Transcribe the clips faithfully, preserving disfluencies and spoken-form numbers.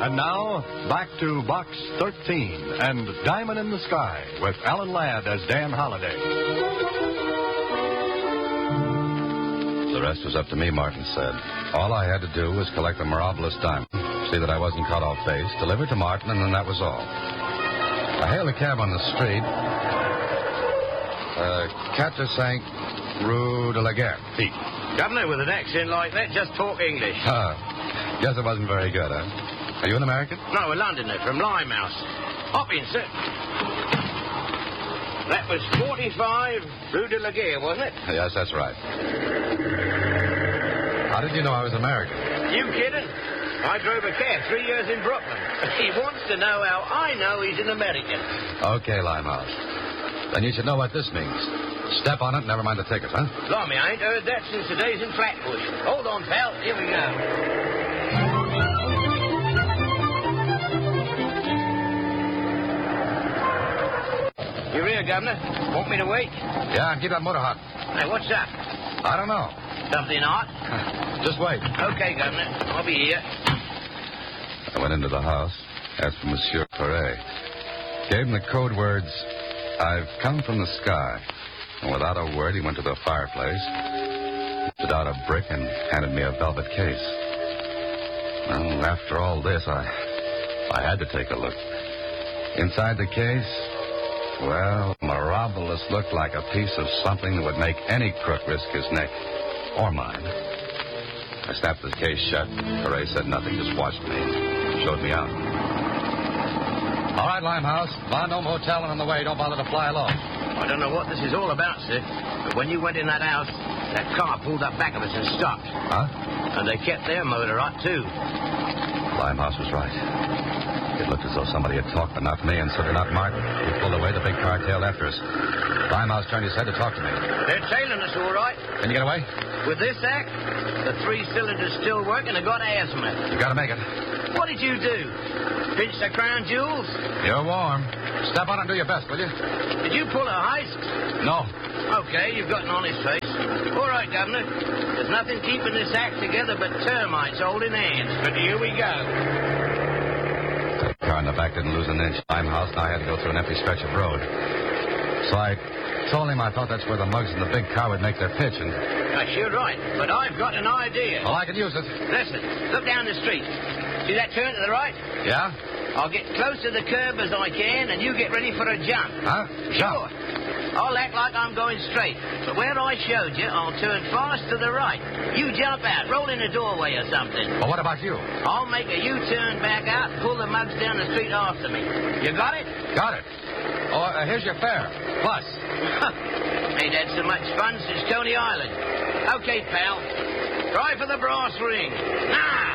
And now, back to Box thirteen and Diamond in the Sky with Alan Ladd as Dan Holliday. The rest was up to me, Martin said. All I had to do was collect the Mirabilis diamond, see that I wasn't caught off base, deliver it to Martin, and then that was all. I hailed a cab on the street. Uh, Quatre Cinq Rue de la Guerre. Pete. Governor, with an accent like that, just talk English. Uh, guess it wasn't very good, huh? Are you an American? No, a Londoner from Limehouse. Hop in, sir. That was forty-five Rue de la Guerre, wasn't it? Yes, that's right. How did you know I was American? You kidding? I drove a cab three years in Brooklyn. He wants to know how I know he's an American. Okay, Limehouse. Then you should know what this means. Step on it, never mind the ticket, huh? Blimey, I ain't heard that since the days in Flatbush. Hold on, pal. Here we go. You here, Governor? Want me to wait? Yeah, and keep that motor hot. Hey, what's up? I don't know. Something hot? Just wait. Okay, Governor. I'll be here. I went into the house, asked for Monsieur Perret. Gave him the code words, "I've come from the sky." And without a word, he went to the fireplace, lifted out a brick, and handed me a velvet case. Well, after all this, I, I had to take a look. Inside the case, well, Mirabilis looked like a piece of something that would make any crook risk his neck. Or mine. I snapped the case shut. Perret said nothing, just watched me and showed me out. All right, Limehouse. Mondome Hotel and on the way. Don't bother to fly low. I don't know what this is all about, sir, but when you went in that house, that car pulled up back of us and stopped. Huh? And they kept their motor hot, too. Limehouse was right. It looked as though somebody had talked, but not me, and so did not Martin. We pulled away, the big car tailed after us. Limehouse turned his head to talk to me. They're tailing us all right. Can you get away? With this act, the three cylinders still work and I got asthma. You gotta make it. What did you do? Pinch the crown jewels? You're warm. Step on it and do your best, will you? Did you pull a heist? No. Okay, you've got an honest face. All right, Governor. There's nothing keeping this act together but termites holding hands. But here we go. The car in the back didn't lose an inch. Limehouse, and I had to go through an empty stretch of road. So I told him I thought that's where the mugs in the big car would make their pitch, and... Yes, you're right, but I've got an idea. Well, I could use it. Listen, look down the street. See that turn to the right? Yeah? I'll get close to the curb as I can, and you get ready for a jump. Huh? Sure. I'll act like I'm going straight. But where I showed you, I'll turn fast to the right. You jump out, roll in the doorway or something. Well, what about you? I'll make a U-turn back out and pull the mugs down the street after me. You got it? Got it. Oh, uh, here's your fare. Plus. Ain't had so much fun since Coney Island. Okay, pal. Try for the brass ring. Nah!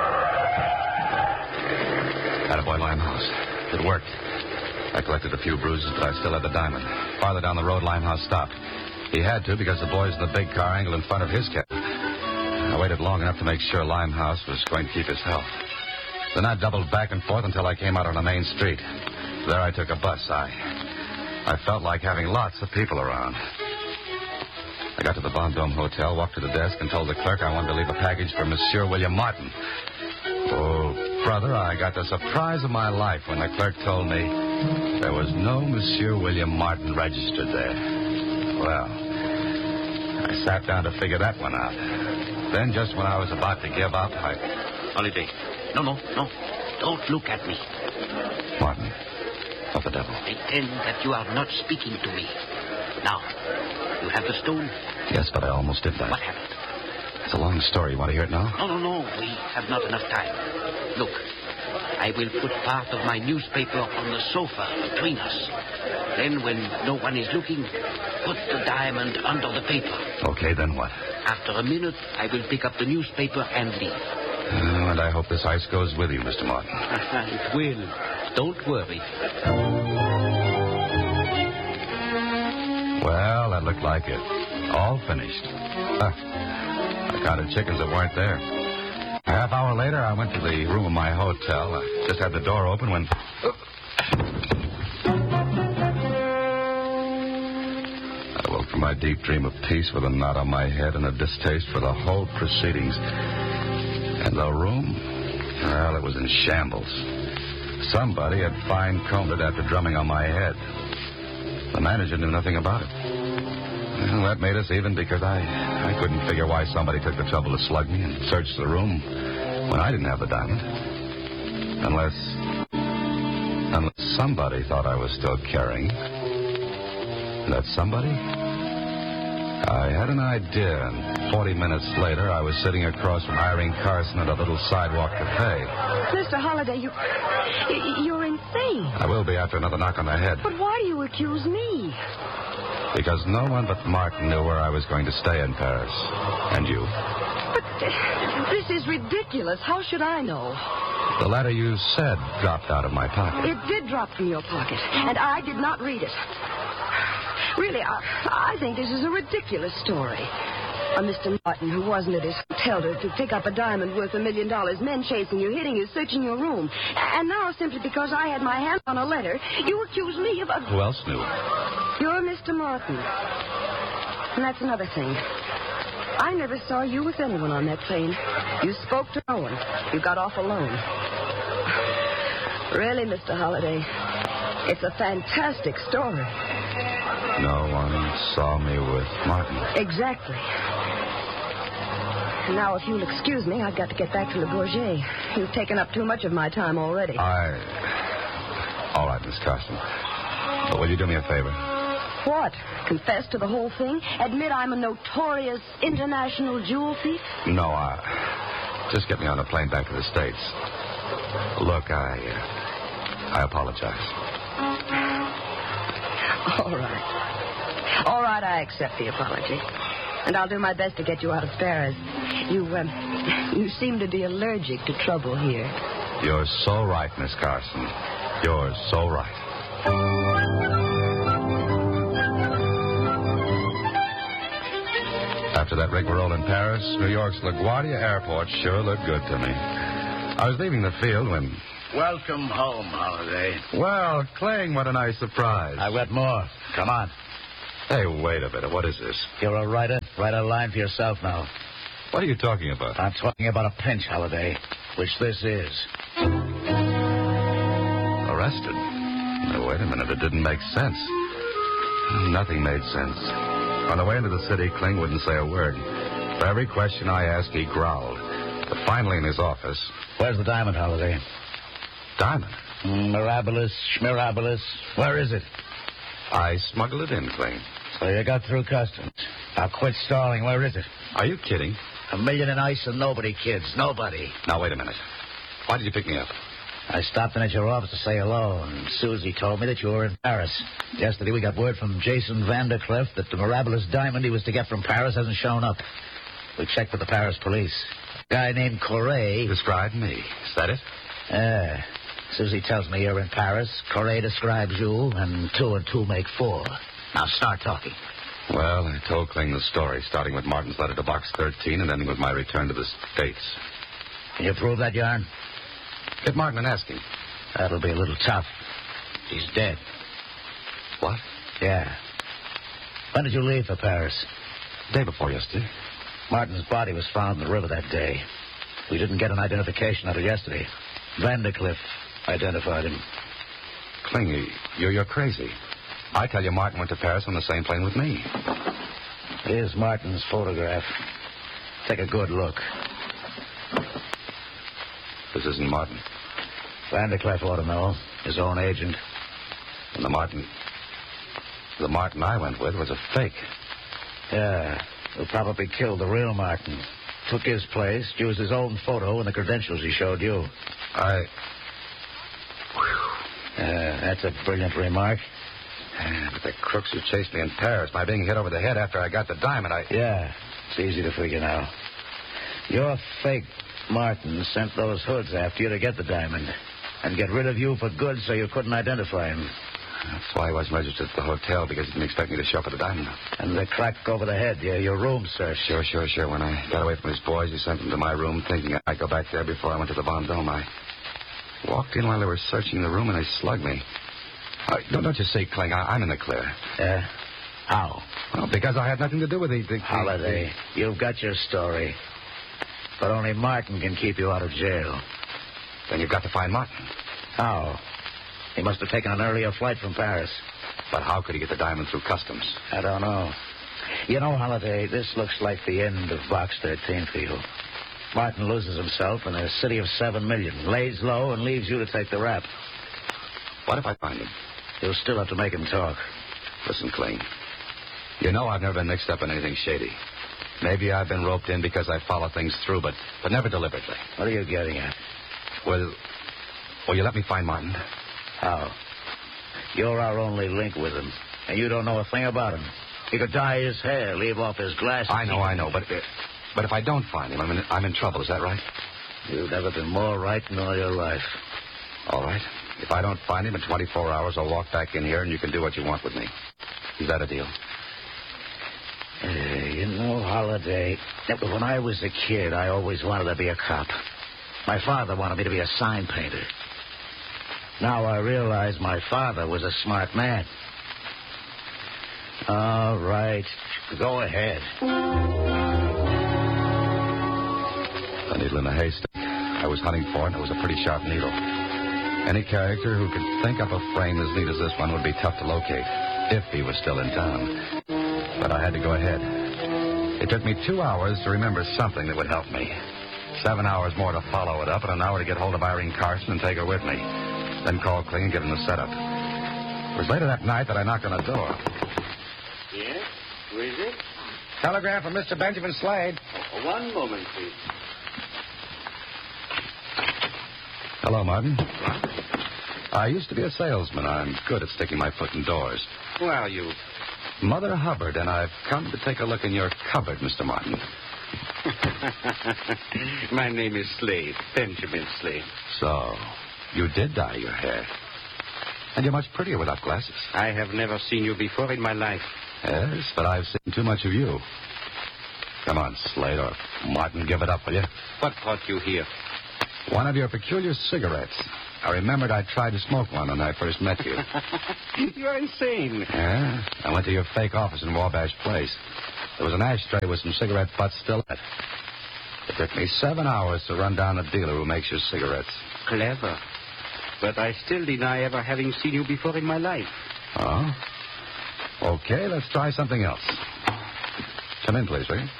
Attaboy, Limehouse. It worked. I collected a few bruises, but I still had the diamond. Farther down the road, Limehouse stopped. He had to because the boys in the big car angled in front of his cab. I waited long enough to make sure Limehouse was going to keep his health. Then I doubled back and forth until I came out on a main street. There I took a bus. I, I felt like having lots of people around. I got to the Vendome Hotel, walked to the desk, and told the clerk I wanted to leave a package for Monsieur William Martin. Oh, brother, I got the surprise of my life when the clerk told me there was no Monsieur William Martin registered there. Well, I sat down to figure that one out. Then, just when I was about to give up, I... Holiday. No, no, no. Don't look at me. Martin, what the devil? Pretend that you are not speaking to me. Now, you have the stone? Yes, but I almost did that. What happened? It's a long story. You want to hear it now? No, no, no. We have not enough time. Look, I will put part of my newspaper on the sofa between us. Then, when no one is looking, put the diamond under the paper. Okay, then what? After a minute, I will pick up the newspaper and leave. Oh, and I hope this ice goes with you, Mister Martin. It will. Don't worry. Well, that looked like it. All finished. Huh. I counted chickens that weren't there. A half hour later, I went to the room of my hotel. I just had the door open when... I woke from my deep dream of peace with a knot on my head and a distaste for the whole proceedings. And the room? Well, it was in shambles. Somebody had fine-combed it after drumming on my head. The manager knew nothing about it. Well, that made us even because I, I couldn't figure why somebody took the trouble to slug me and search the room when I didn't have the diamond. Unless... Unless somebody thought I was still carrying. That somebody? I had an idea, and forty minutes later, I was sitting across from Irene Carson at a little sidewalk cafe. Mister Holliday, you... you're insane. I will be after another knock on the head. But why do you accuse me? Because no one but Martin knew where I was going to stay in Paris. And you. But uh, this is ridiculous. How should I know? The letter you said dropped out of my pocket. It did drop from your pocket, and I did not read it. Really, I, I think this is a ridiculous story. A Mister Martin who wasn't at his hotel to, to pick up a diamond worth a million dollars, men chasing you, hitting you, searching your room. And now, simply because I had my hand on a letter, you accuse me of... A... Who else knew? You're Mister Martin. And that's another thing. I never saw you with anyone on that plane. You spoke to no one. You got off alone. Really, Mister Holliday, it's a fantastic story. No one saw me with Martin. Exactly. Now, if you'll excuse me, I've got to get back to Le Bourget. You've taken up too much of my time already. I... All right, Miss Carson. But will you do me a favor? What? Confess to the whole thing? Admit I'm a notorious international jewel thief? No, I... Just get me on a plane back to the States. Look, I... Uh, I apologize. All right. All right, I accept the apology. And I'll do my best to get you out of Paris. You, um, you seem to be allergic to trouble here. You're so right, Miss Carson. You're so right. After that rigmarole in Paris, New York's LaGuardia Airport sure looked good to me. I was leaving the field when... Welcome home, Holiday. Well, Kling, what a nice surprise. I got more. Come on. Hey, wait a minute. What is this? You're a writer. Write a line for yourself now. What are you talking about? I'm talking about a pinch, Holiday, which this is. Arrested? No, wait a minute. It didn't make sense. Nothing made sense. On the way into the city, Kling wouldn't say a word. For every question I asked, he growled. But finally, in his office... Where's the diamond, Holiday? Diamond? Mirabilis, schmirabilis. Where is it? I smuggled it in, Kling. So you got through customs. Now quit stalling. Where is it? Are you kidding? A million in ice and nobody, kids. Nobody. Now, wait a minute. Why did you pick me up? I stopped in at your office to say hello, and Susie told me that you were in Paris. Yesterday we got word from Jason Vandercliff that the Mirabilis diamond he was to get from Paris hasn't shown up. We checked with the Paris police. A guy named Corray... Described me. Is that it? Yeah. Susie tells me you're in Paris. Corray describes you, and two and two make four. Now start talking. Well, I told Kling the story, starting with Martin's letter to Box thirteen and ending with my return to the States. Can you prove that yarn? Get Martin and ask him. That'll be a little tough. He's dead. What? Yeah. When did you leave for Paris? Day before yesterday. Martin's body was found in the river that day. We didn't get an identification of it yesterday. Vandercliff identified him. Kling, you're, you're crazy. I tell you, Martin went to Paris on the same plane with me. Here's Martin's photograph. Take a good look. This isn't Martin. Vandercliff ought to know. His own agent. And the Martin... The Martin I went with was a fake. Yeah. Who probably killed the real Martin. Took his place, used his own photo and the credentials he showed you. I... Uh, that's a brilliant remark. Yeah, but the crooks who chased me in Paris by being hit over the head after I got the diamond, I... Yeah, it's easy to figure now. Your fake Martin sent those hoods after you to get the diamond and get rid of you for good so you couldn't identify him. That's why I wasn't registered at the hotel, because he didn't expect me to show up at the diamond. And the crack over the head, yeah, your room search. Sure, sure, sure. When I got away from his boys, he sent them to my room thinking I'd go back there before I went to the Vendôme. I walked in while they were searching the room, and they slugged me. Uh, don't, don't you see, Kling, I, I'm in the clear. Yeah? How? Well, because I had nothing to do with the... the Holiday, the... you've got your story. But only Martin can keep you out of jail. Then you've got to find Martin. How? He must have taken an earlier flight from Paris. But how could he get the diamond through customs? I don't know. You know, Holliday, this looks like the end of Box thirteen for you. Martin loses himself in a city of seven million, lays low, and leaves you to take the rap. What if I find him? You'll still have to make him talk. Listen, Kling. You know I've never been mixed up in anything shady. Maybe I've been roped in because I follow things through, but, but never deliberately. What are you getting at? Well, will you let me find Martin? How? You're our only link with him, and you don't know a thing about him. He could dye his hair, leave off his glasses. I know, I know, but uh, but if I don't find him, I'm in, I'm in trouble. Is that right? You've never been more right in all your life. All right. If I don't find him in twenty-four hours, I'll walk back in here, and you can do what you want with me. Is that a deal? Uh, you know, Holliday, when I was a kid, I always wanted to be a cop. My father wanted me to be a sign painter. Now I realize my father was a smart man. All right. Go ahead. A needle in a haystack. I was hunting for it, and it was a pretty sharp needle. Any character who could think up a frame as neat as this one would be tough to locate, if he was still in town. But I had to go ahead. It took me two hours to remember something that would help me. Seven hours more to follow it up, and an hour to get hold of Irene Carson and take her with me. Then call Kling and give him the setup. It was later that night that I knocked on the door. Yes? Who is it? Telegram from Mister Benjamin Slade. Oh, one moment, please. Hello, Martin. I used to be a salesman. I'm good at sticking my foot in doors. Who are you? Mother Hubbard, and I've come to take a look in your cupboard, Mister Martin. My name is Slade, Benjamin Slade. So, you did dye your hair. And you're much prettier without glasses. I have never seen you before in my life. Yes, but I've seen too much of you. Come on, Slade, or Martin, give it up, will you? What brought you here? One of your peculiar cigarettes. I remembered I tried to smoke one when I first met you. You're insane. Yeah? I went to your fake office in Wabash Place. There was an ashtray with some cigarette butts still in it. It took me seven hours to run down a dealer who makes your cigarettes. Clever. But I still deny ever having seen you before in my life. Oh? Okay, let's try something else. Come in, please, will you?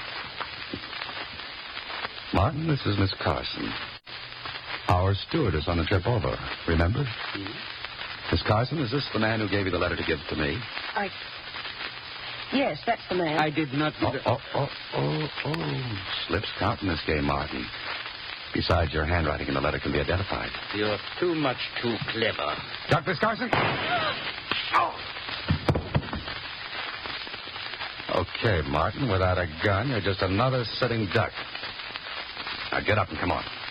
Martin, this is Miss Carson. Our stewardess on the trip over. Remember? Mm-hmm. Miss Carson, is this the man who gave you the letter to give to me? I... Yes, that's the man. I did not... Oh, oh, oh, oh, oh. Slips count in this game, Martin. Besides, your handwriting in the letter can be identified. You're too much too clever. Duck, Miss Carson. Oh. Okay, Martin, without a gun, you're just another sitting duck. Now get up and come on.